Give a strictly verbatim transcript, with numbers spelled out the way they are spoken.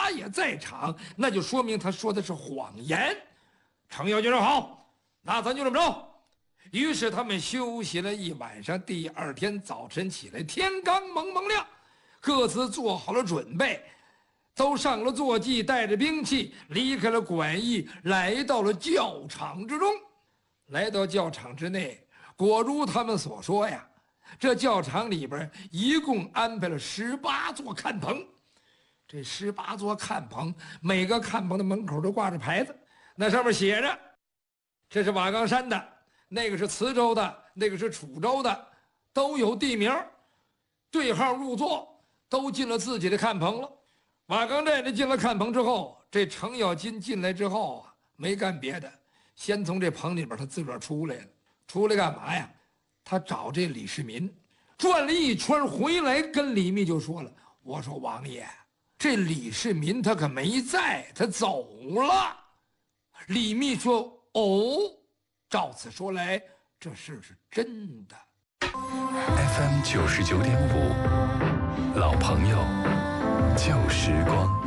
他也在场，那就说明他说的是谎言。程咬金说好，那咱就这么着。于是他们休息了一晚上，第二天早晨起来，天刚蒙蒙亮，各自做好了准备，都上了坐骑，带着兵器离开了馆驿，来到了教场之中。来到教场之内，果如他们所说呀，这教场里边一共安排了十八座看棚。这十八座看棚，每个看棚的门口都挂着牌子，那上面写着，这是瓦岗山的，那个是磁州的，那个是楚州的，都有地名，对号入座，都进了自己的看棚了。瓦岗寨的进了看棚之后，这程咬金进来之后啊，没干别的，先从这棚里边他自个儿出来了。出来干嘛呀？他找这李世民，转了一圈回来，跟李密就说了：“我说王爷，这李世民他可没在，他走了。”李密说：“哦，照此说来，这事是真的。” F M 九十九点五，老朋友，旧时光。